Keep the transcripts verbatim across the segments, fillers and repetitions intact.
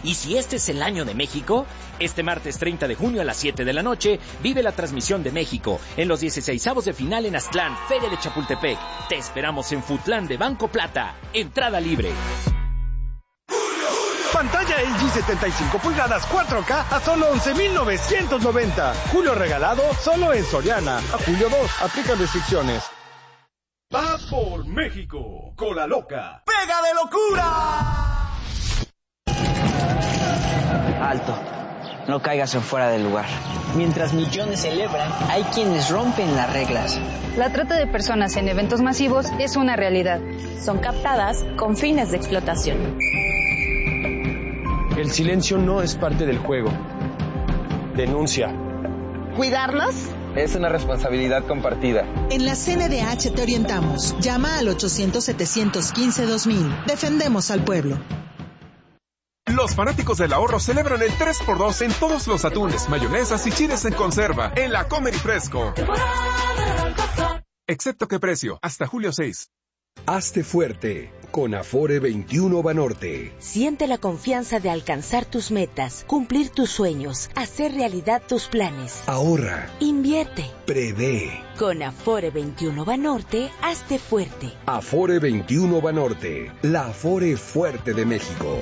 Y si este es el año de México, este martes treinta de junio a las siete de la noche, vive la transmisión de México en los dieciseisavos de final en Aztlán, Feria de Chapultepec. Te esperamos en Futlán de Banco Plata. Entrada libre. Pantalla L G setenta y cinco pulgadas cuatro K a solo once mil novecientos noventa. Julio regalado solo en Soriana. A julio dos, aplican restricciones. Va por México, Cola Loca. ¡Pega de locura! Alto, no caigas en fuera del lugar. Mientras millones celebran, hay quienes rompen las reglas. La trata de personas en eventos masivos es una realidad. Son captadas con fines de explotación. El silencio no es parte del juego. Denuncia. ¿Cuidarlos? Es una responsabilidad compartida. En la C N D H te orientamos. Llama al ochocientos, setecientos quince, dos mil. Defendemos al pueblo. Los fanáticos del ahorro celebran el tres por dos en todos los atunes, mayonesas y chiles en conserva en la Comer y Fresco. Excepto que precio, hasta julio seis. Hazte fuerte con Afore veintiuno Banorte. Siente la confianza de alcanzar tus metas, cumplir tus sueños, hacer realidad tus planes. Ahorra. Invierte. Prevé. Con Afore veintiuno Banorte, hazte fuerte. Afore veintiuno Banorte, la Afore fuerte de México.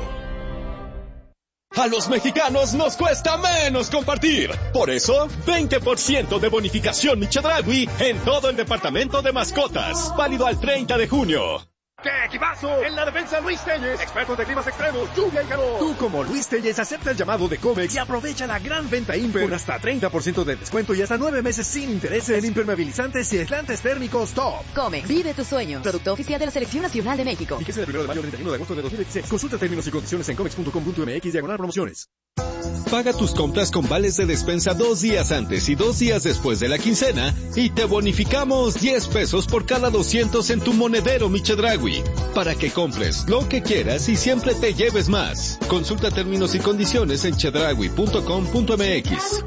A los mexicanos nos cuesta menos compartir. Por eso, veinte por ciento de bonificación Chedraui en todo el departamento de mascotas. Válido al treinta de junio. ¡Qué equipazo! En la defensa Luis Telles, expertos de climas extremos, lluvia y calor. Tú como Luis Telles acepta el llamado de Comex y aprovecha la gran venta Imper con hasta treinta por ciento de descuento y hasta nueve meses sin intereses en impermeabilizantes y aislantes térmicos Top. Comex, vive tu sueño. Producto oficial de la Selección Nacional de México. Fíjese del primero de mayo al treinta y uno de agosto de dos mil veintiséis. Consulta términos y condiciones en comex punto com punto m x diagonal promociones. Paga tus compras con vales de despensa dos días antes y dos días después de la quincena y te bonificamos diez pesos por cada doscientos en tu monedero Chedraui. Para que compres lo que quieras y siempre te lleves más. Consulta términos y condiciones en chedraui punto com punto m x.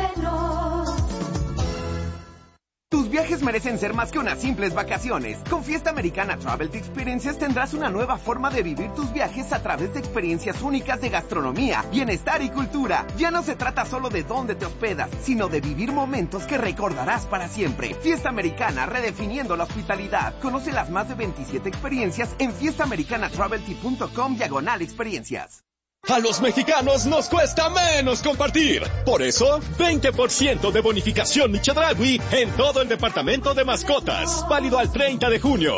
Tus viajes merecen ser más que unas simples vacaciones. Con Fiesta Americana Travel Experiences tendrás una nueva forma de vivir tus viajes a través de experiencias únicas de gastronomía, bienestar y cultura. Ya no se trata solo de dónde te hospedas, sino de vivir momentos que recordarás para siempre. Fiesta Americana, redefiniendo la hospitalidad. Conoce las más de veintisiete experiencias en fiesta americana travel punto com diagonal experiencias. A los mexicanos nos cuesta menos compartir. Por eso, veinte por ciento de bonificación Chedraui en todo el departamento de mascotas. Válido al treinta de junio.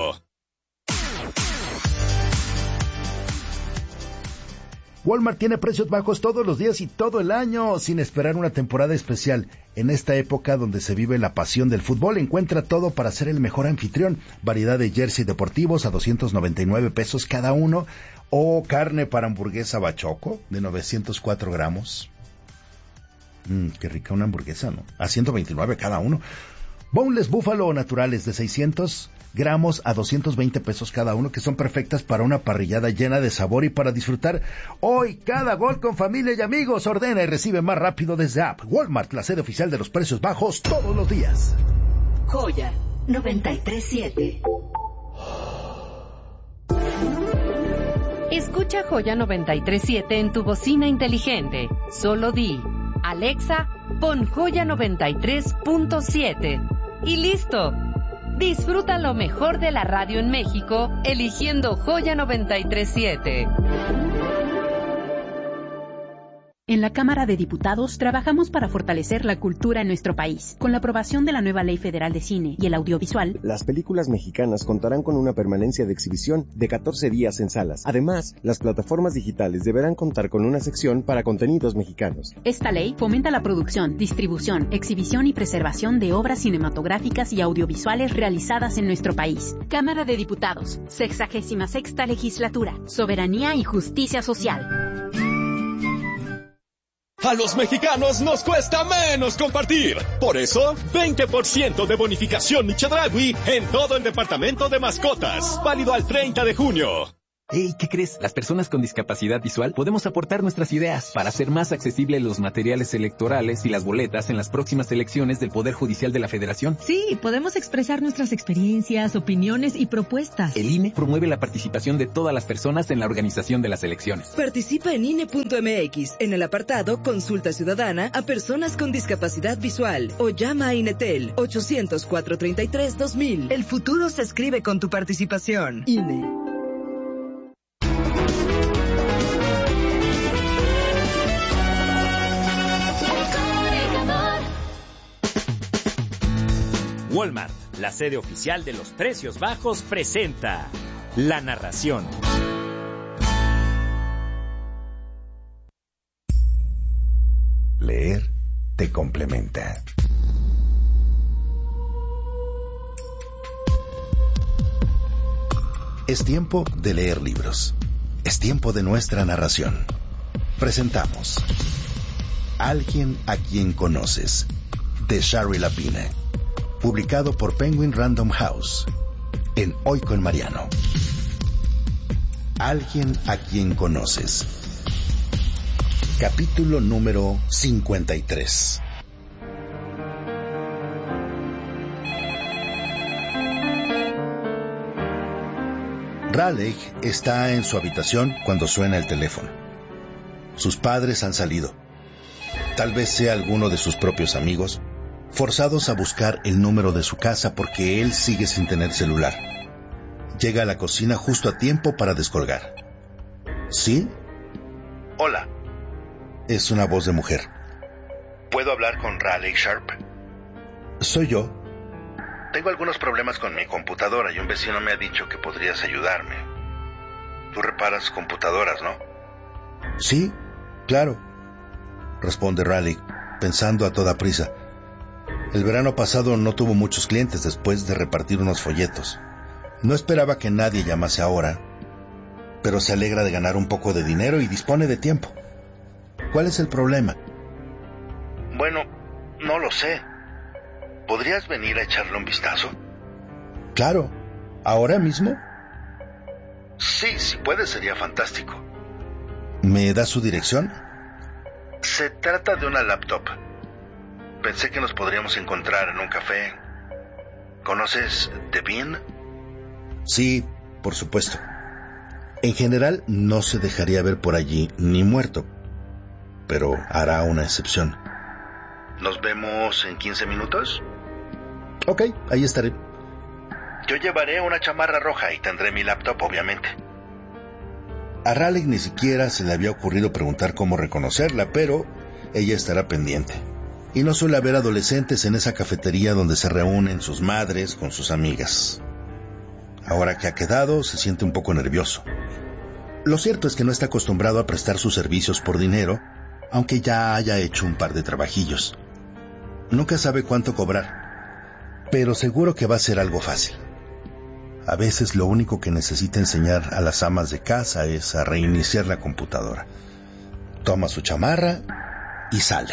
Walmart tiene precios bajos todos los días y todo el año, sin esperar una temporada especial. En esta época donde se vive la pasión del fútbol, encuentra todo para ser el mejor anfitrión. Variedad de jersey deportivos a doscientos noventa y nueve pesos cada uno. O carne para hamburguesa bachoco de novecientos cuatro gramos. Mmm, qué rica una hamburguesa, ¿no? A ciento veintinueve cada uno. Boneless búfalo naturales de seiscientos gramos a doscientos veinte pesos cada uno, que son perfectas para una parrillada llena de sabor y para disfrutar hoy cada gol con familia y amigos. Ordena y recibe más rápido desde App. Walmart, la sede oficial de los precios bajos todos los días. Joya noventa y tres siete. Escucha Joya noventa y tres siete en tu bocina inteligente. Solo di, Alexa, pon Joya noventa y tres punto siete. Y listo. Disfruta lo mejor de la radio en México, eligiendo Joya noventa y tres siete. En la Cámara de Diputados trabajamos para fortalecer la cultura en nuestro país. Con la aprobación de la nueva Ley Federal de Cine y el Audiovisual, las películas mexicanas contarán con una permanencia de exhibición de catorce días en salas. Además, las plataformas digitales deberán contar con una sección para contenidos mexicanos. Esta ley fomenta la producción, distribución, exhibición y preservación de obras cinematográficas y audiovisuales realizadas en nuestro país. Cámara de Diputados, sexagésima sexta Legislatura, Soberanía y Justicia Social. A los mexicanos nos cuesta menos compartir. Por eso, veinte por ciento de bonificación Chedraui en todo el departamento de mascotas. Válido al treinta de junio. Hey, ¿qué crees? Las personas con discapacidad visual podemos aportar nuestras ideas para hacer más accesibles los materiales electorales y las boletas en las próximas elecciones del Poder Judicial de la Federación. Sí, podemos expresar nuestras experiencias, opiniones y propuestas. El I N E promueve la participación de todas las personas en la organización de las elecciones. Participa en I N E punto M X en el apartado Consulta Ciudadana a personas con discapacidad visual o llama a INETEL ochocientos, cuatrocientos treinta y tres, dos mil. El futuro se escribe con tu participación. I N E. Walmart, la sede oficial de los precios bajos, presenta la narración. Leer te complementa. Es tiempo de leer libros. Es tiempo de nuestra narración. Presentamos Alguien a quien conoces, de Shari Lapine. Publicado por Penguin Random House, en Hoy con Mariano. Alguien a quien conoces. Capítulo número cincuenta y tres. Raleigh está en su habitación cuando suena el teléfono. Sus padres han salido. Tal vez sea alguno de sus propios amigos, forzados a buscar el número de su casa porque él sigue sin tener celular. Llega a la cocina justo a tiempo para descolgar. ¿Sí? Hola. Es una voz de mujer. ¿Puedo hablar con Raleigh Sharp? Soy yo. Tengo algunos problemas con mi computadora y un vecino me ha dicho que podrías ayudarme. Tú reparas computadoras, ¿no? Sí, claro, responde Raleigh, pensando a toda prisa. El verano pasado no tuvo muchos clientes después de repartir unos folletos. No esperaba que nadie llamase ahora, pero se alegra de ganar un poco de dinero y dispone de tiempo. ¿Cuál es el problema? Bueno, no lo sé. ¿Podrías venir a echarle un vistazo? Claro. ¿Ahora mismo? Sí, si puedes sería fantástico. ¿Me da su dirección? Se trata de una laptop. Pensé que nos podríamos encontrar en un café. ¿Conoces The Bean? Sí, por supuesto. En general no se dejaría ver por allí ni muerto, pero hará una excepción. ¿Nos vemos en quince minutos? Ok, ahí estaré. Yo llevaré una chamarra roja y tendré mi laptop, obviamente. A Raleigh ni siquiera se le había ocurrido preguntar cómo reconocerla, pero ella estará pendiente. Y no suele haber adolescentes en esa cafetería donde se reúnen sus madres con sus amigas. Ahora que ha quedado, se siente un poco nervioso. Lo cierto es que no está acostumbrado a prestar sus servicios por dinero, aunque ya haya hecho un par de trabajillos. Nunca sabe cuánto cobrar, pero seguro que va a ser algo fácil. A veces lo único que necesita enseñar a las amas de casa es a reiniciar la computadora. Toma su chamarra y sale.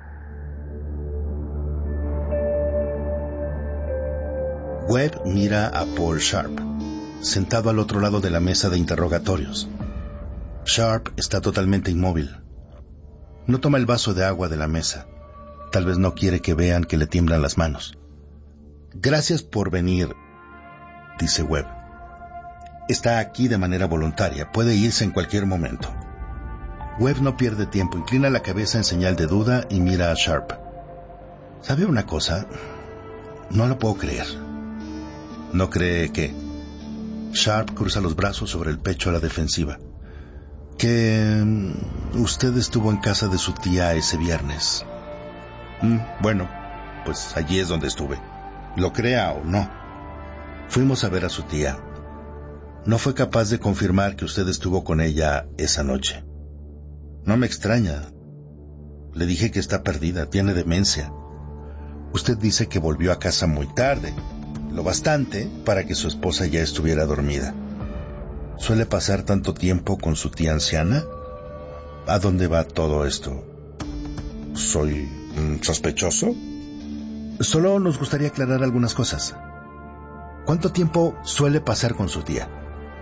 Webb mira a Paul Sharp, sentado al otro lado de la mesa de interrogatorios. Sharp está totalmente inmóvil. No toma el vaso de agua de la mesa. Tal vez no quiere que vean que le tiemblan las manos. Gracias por venir, dice Webb. Está aquí de manera voluntaria. Puede irse en cualquier momento. Webb no pierde tiempo. Inclina la cabeza en señal de duda y mira a Sharp. ¿Sabe una cosa? No lo puedo creer. ¿No cree que? Sharp cruza los brazos sobre el pecho a la defensiva. Que usted estuvo en casa de su tía ese viernes. Mm, bueno, pues allí es donde estuve. Lo crea o no. Fuimos a ver a su tía. No fue capaz de confirmar que usted estuvo con ella esa noche. No me extraña. Le dije que está perdida, tiene demencia. Usted dice que volvió a casa muy tarde, lo bastante para que su esposa ya estuviera dormida. ¿Suele pasar tanto tiempo con su tía anciana? ¿A dónde va todo esto? ¿Soy mm, sospechoso? Solo nos gustaría aclarar algunas cosas. ¿Cuánto tiempo suele pasar con su tía?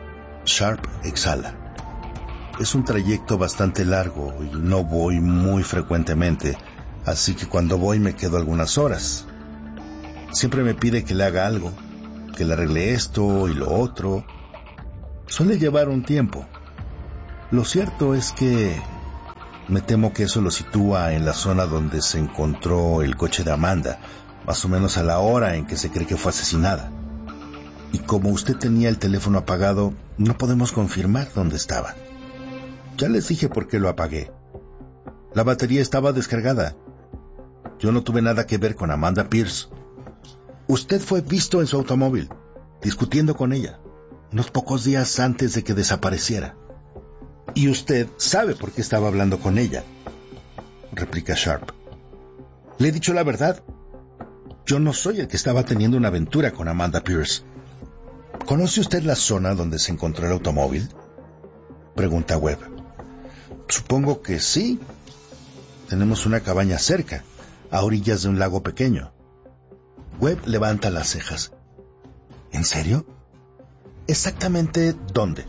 Sharp exhala. Es un trayecto bastante largo y no voy muy frecuentemente, así que cuando voy me quedo algunas horas. Siempre me pide que le haga algo, que le arregle esto y lo otro. Suele llevar un tiempo. Lo cierto es que me temo que eso lo sitúa en la zona donde se encontró el coche de Amanda, más o menos a la hora en que se cree que fue asesinada. Y como usted tenía el teléfono apagado, no podemos confirmar dónde estaba. Ya les dije por qué lo apagué. La batería estaba descargada. Yo no tuve nada que ver con Amanda Pierce. Usted fue visto en su automóvil, discutiendo con ella, unos pocos días antes de que desapareciera. Y usted sabe por qué estaba hablando con ella, replica Sharp. Le he dicho la verdad. Yo no soy el que estaba teniendo una aventura con Amanda Pierce. ¿Conoce usted la zona donde se encontró el automóvil?, pregunta Webb. Supongo que sí. Tenemos una cabaña cerca, a orillas de un lago pequeño. Webb levanta las cejas. ¿En serio? ¿Exactamente dónde?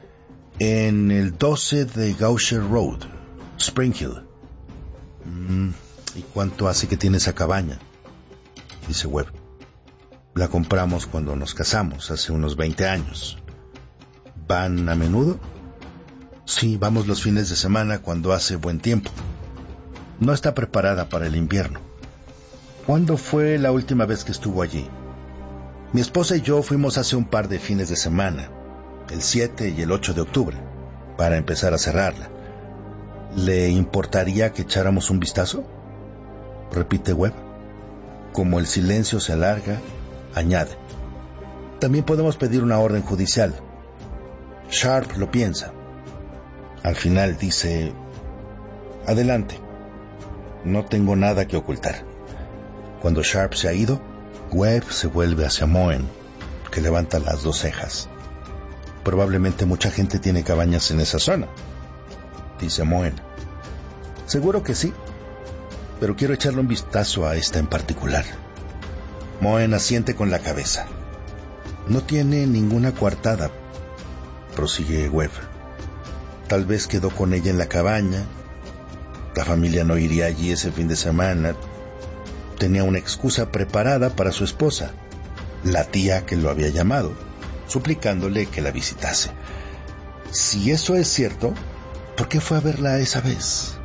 En el doce de Gaucher Road, Spring Hill. Mm, ¿Y cuánto hace que tiene esa cabaña?, dice Webb. La compramos cuando nos casamos, hace unos veinte años. ¿Van a menudo? Sí, vamos los fines de semana cuando hace buen tiempo. No está preparada para el invierno. ¿Cuándo fue la última vez que estuvo allí? Mi esposa y yo fuimos hace un par de fines de semana, el siete y el ocho de octubre, para empezar a cerrarla. ¿Le importaría que echáramos un vistazo?, repite Webb. Como el silencio se alarga, añade. También podemos pedir una orden judicial. Sharp lo piensa. Al final dice, adelante, no tengo nada que ocultar. Cuando Sharp se ha ido, Webb se vuelve hacia Moen, que levanta las dos cejas. Probablemente mucha gente tiene cabañas en esa zona, dice Moen. Seguro que sí, pero quiero echarle un vistazo a esta en particular. Moen asiente con la cabeza. No tiene ninguna coartada, prosigue Webb. Tal vez quedó con ella en la cabaña. La familia no iría allí ese fin de semana. Tenía una excusa preparada para su esposa, la tía que lo había llamado, suplicándole que la visitase. Si eso es cierto, ¿por qué fue a verla esa vez?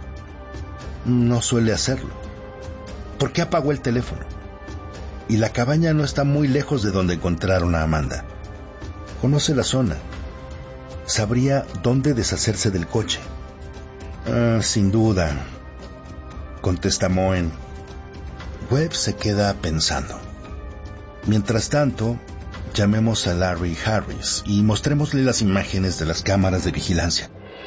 No suele hacerlo. ¿Por qué apagó el teléfono? Y la cabaña no está muy lejos de donde encontraron a Amanda. Conoce la zona. Sabría dónde deshacerse del coche. Ah, sin duda, contesta Moen. Webb se queda pensando. Mientras tanto, llamemos a Larry Harris y mostrémosle las imágenes de las cámaras de vigilancia.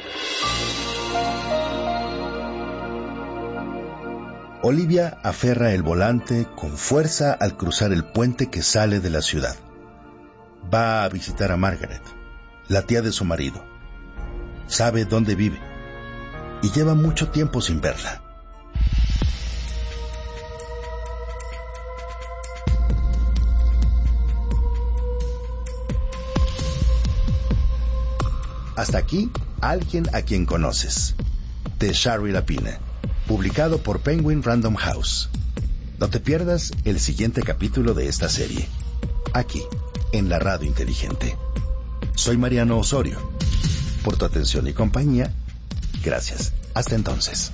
Olivia aferra el volante con fuerza al cruzar el puente que sale de la ciudad. Va a visitar a Margaret, la tía de su marido. Sabe dónde vive y lleva mucho tiempo sin verla. Hasta aquí, Alguien a quien conoces, de Shari Lapine, publicado por Penguin Random House. No te pierdas el siguiente capítulo de esta serie, aquí, en la Radio Inteligente. Soy Mariano Osorio. Por tu atención y compañía, gracias. Hasta entonces.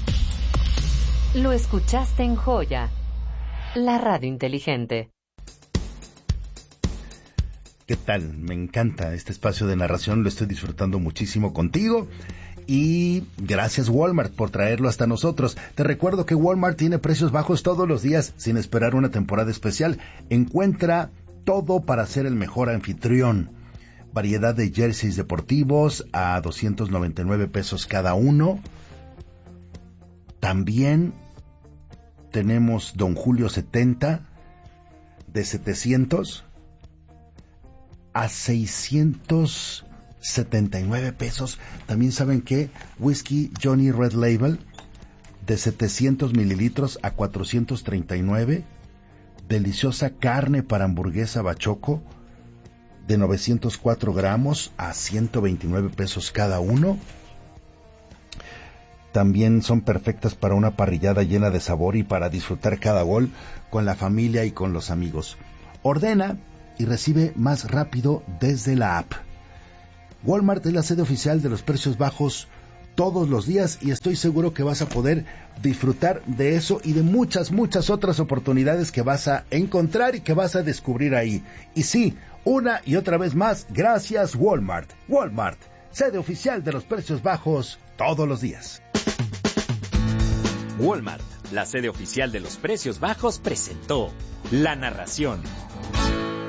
Lo escuchaste en Joya, la Radio Inteligente. ¿Qué tal? Me encanta este espacio de narración, lo estoy disfrutando muchísimo contigo. Y gracias Walmart por traerlo hasta nosotros. Te recuerdo que Walmart tiene precios bajos todos los días sin esperar una temporada especial. Encuentra todo para ser el mejor anfitrión. Variedad de jerseys deportivos a doscientos noventa y nueve pesos cada uno. También tenemos Don Julio setenta de setecientos a seiscientos setenta y nueve pesos. También saben que Whisky Johnny Red Label de setecientos mililitros a cuatrocientos treinta y nueve. Deliciosa carne para hamburguesa bachoco de novecientos cuatro gramos a ciento veintinueve pesos cada uno. También son perfectas para una parrillada llena de sabor y para disfrutar cada gol con la familia y con los amigos. Ordena y recibe más rápido desde la app. Walmart es la sede oficial de los precios bajos todos los días y estoy seguro que vas a poder disfrutar de eso y de muchas, muchas otras oportunidades que vas a encontrar y que vas a descubrir ahí. Y sí, una y otra vez más, gracias Walmart. Walmart, sede oficial de los precios bajos todos los días. Walmart, la sede oficial de los precios bajos, presentó la narración.